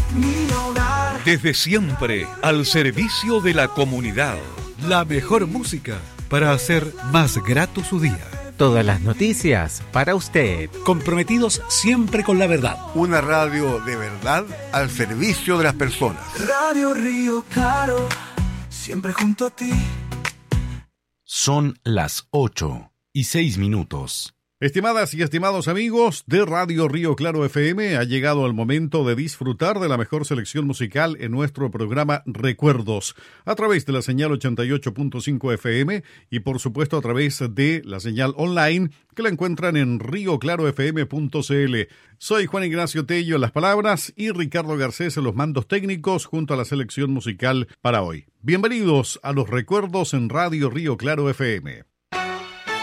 mi hogar. Desde siempre, al servicio de la comunidad. La mejor música para hacer más grato su día. Todas las noticias para usted. Comprometidos siempre con la verdad. Una radio de verdad al servicio de las personas. Radio Río Claro, siempre junto a ti. Son las 8:06. Estimadas y estimados amigos de Radio Río Claro FM, ha llegado el momento de disfrutar de la mejor selección musical en nuestro programa Recuerdos, a través de la señal 88.5 FM y por supuesto a través de la señal online que la encuentran en rioclarofm.cl. Soy Juan Ignacio Tello en las palabras y Ricardo Garcés en los mandos técnicos junto a la selección musical para hoy. Bienvenidos a los Recuerdos en Radio Río Claro FM.